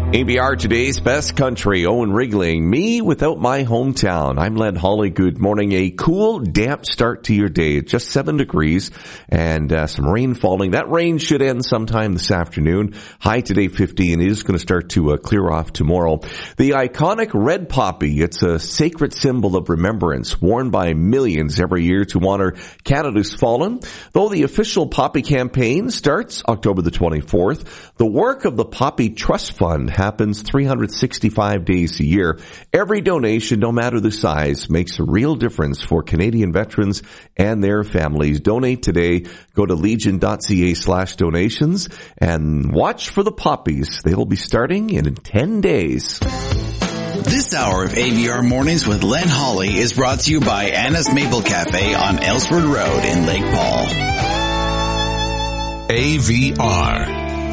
ABR, today's best country. Owen Rigling, me without my hometown. I'm Len Holly. Good morning. A cool, damp start to your day. Just 7 degrees and some rain falling. That rain should end sometime this afternoon. High today 15. It is going to start to clear off tomorrow. The iconic red poppy. It's a sacred symbol of remembrance worn by millions every year to honor Canada's fallen. Though the official poppy campaign starts October the 24th, the work of the Poppy Trust Fund happens 365 days a year. Every donation, no matter the size, makes a real difference for Canadian veterans and their families. Donate today. Go to legion.ca/donations and watch for the poppies. They will be starting in 10 days. This hour of ABR Mornings with Len Holly is brought to you by Anna's Maple Cafe on Ellsworth Road in Lake Paul. AVR.